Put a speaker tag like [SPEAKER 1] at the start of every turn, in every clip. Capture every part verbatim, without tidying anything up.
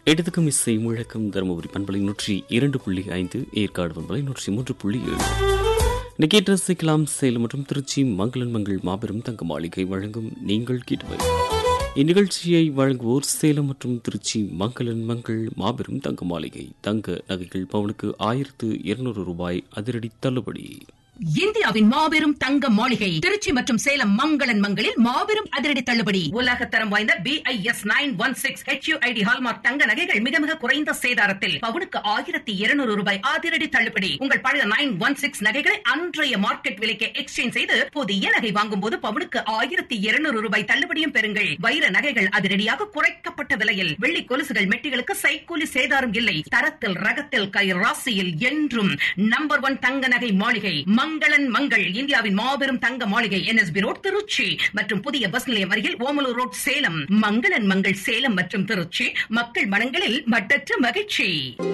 [SPEAKER 1] இடத்துக்கும் இசை முழக்கம் தருமபுரி பண்பலை நூற்றி இரண்டு புள்ளி ஐந்து, ஏற்காடு பண்பலை நூற்றி மூன்று புள்ளி ஏழு. நிகேட் ரசிக்கலாம். சேலம் மற்றும் திருச்சி மங்களன் மங்கள் மாபெரும் தங்க மாளிகை வழங்கும் நீங்கள் கேட்டவை. இந்நிகழ்ச்சியை வழங்குவோர் சேலம் மற்றும் திருச்சி மங்களன் மங்கள் மாபெரும் தங்க மாளிகை. தங்க நகைகள் பவுனுக்கு ஆயிரத்து இருநூறு ரூபாய் அதிரடி தள்ளுபடி.
[SPEAKER 2] இந்தியாவின் மாபெரும் தங்க மாளிகை திருச்சி மற்றும் சேலம் மங்களன் மங்களில் மாபெரும் அதிரடி தள்ளுபடி. உலகத்தரம் வாய்ந்த B I S nine one six H you I D hallmark தங்க நகைகள் மிக மிக குறைந்த சேதாரத்தில் பவுனுக்கு ஆயிரத்தி இருநூறு ரூபாய் அதிரடி தள்ளுபடி. உங்கள் பழைய நைன் ஒன் சிக்ஸ் நகைகளை அன்றைய மார்க்கெட் விலைக்கு எக்ஸ்சேஞ்ச் செய்து புதிய நகை வாங்கும் போது பவுனுக்கு ஆயிரத்தி இருநூறு ரூபாய் தள்ளுபடியும் பெறுங்கள். வைர நகைகள் அதிரடியாக குறைக்கப்பட்ட விலையில். வெள்ளி கொலுசுகள் மெட்டிகளுக்கு சைக்கூலி சேதாரம் இல்லை. தரத்தில் ரகத்தில் கை ராசியில் என்றும் நம்பர் ஒன் தங்க நகை மாளிகை மங்களன் மங்கள். இந்தியாவின் மாபெரும் தங்க மாளிகை N S B road Trichy மற்றும் புதிய பஸ் நிலையம் அருகில் ஓமலூர் ரோட் சேலம். மங்களன் மங்கள் சேலம் மற்றும் திருச்சி மக்கள் மனங்களில் மட்டற்ற மகிழ்ச்சி.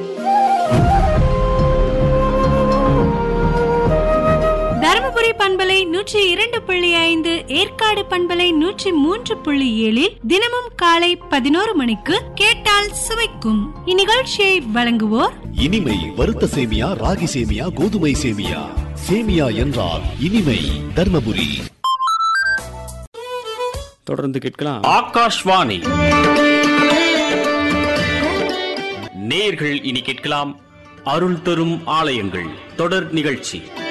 [SPEAKER 3] தருமபுரி பண்பலை நூற்றி இரண்டு புள்ளி ஐந்து, ஏற்காடு பண்பலை நூற்றி மூன்று புள்ளி ஏழில் தினமும் காலை பதினோரு மணிக்கு கேட்டால் சுவைக்கும். இந்நிகழ்ச்சியை வழங்குவோர்
[SPEAKER 4] இனிமை வறுத்த சேமியா, ராகி சேமியா, கோதுமை சேமியா. சேமியா என்றால் இனிமை. தர்மபுரி.
[SPEAKER 1] தொடர்ந்து கேட்கலாம்.
[SPEAKER 5] ஆகாஷ்வாணி நேயர்கள் இனி கேட்கலாம் அருள் தரும் ஆலயங்கள் தொடர் நிகழ்ச்சி.